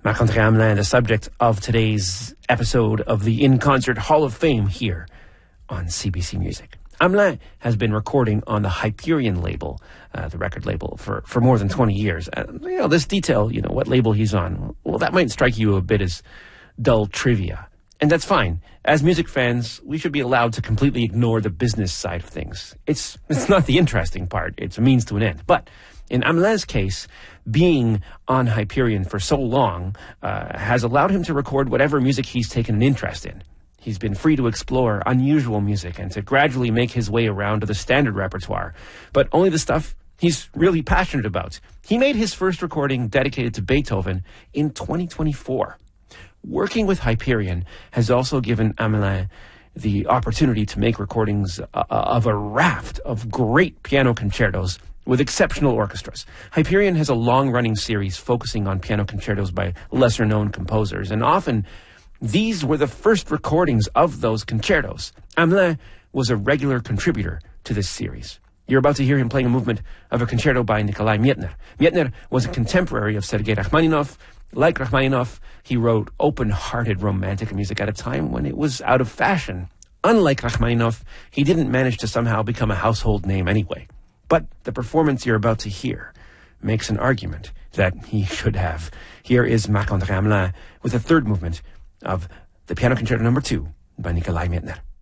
Marc-André Hamelin, the subject of today's episode of the In Concert Hall of Fame here on CBC Music. Hamelin has been recording on the Hyperion label, the record label, for more than 20 years. This detail, what label he's on, well, that might strike you a bit as dull trivia. And that's fine. As music fans, we should be allowed to completely ignore the business side of things. It's not the interesting part. It's a means to an end. But in Hamelin's case, being on Hyperion for so long has allowed him to record whatever music he's taken an interest in. He's been free to explore unusual music and to gradually make his way around to the standard repertoire, but only the stuff he's really passionate about. He made his first recording dedicated to Beethoven in 2024. Working with Hyperion has also given Hamelin the opportunity to make recordings of a raft of great piano concertos with exceptional orchestras. Hyperion has a long-running series focusing on piano concertos by lesser-known composers, and often these were the first recordings of those concertos. Hamelin was a regular contributor to this series. You're about to hear him playing a movement of a concerto by Nikolai Mietner. Mietner was a contemporary of Sergei Rachmaninoff. Like Rachmaninoff, he wrote open-hearted romantic music at a time when it was out of fashion. Unlike Rachmaninoff, he didn't manage to somehow become a household name anyway. But the performance you're about to hear makes an argument that he should have. Here is Marc-André Hamelin with the third movement of the Piano Concerto No. 2 by Nikolai Mietner.